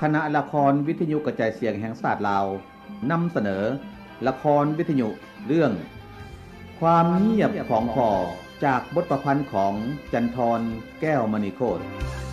คณะละครวิทยุกระจายเสียงแห่งชาติลาวนำเสนอละครวิทยุเรื่องความเงียบของพ่อจากบทประพันธ์ของจันทรแก้วมณีโคตร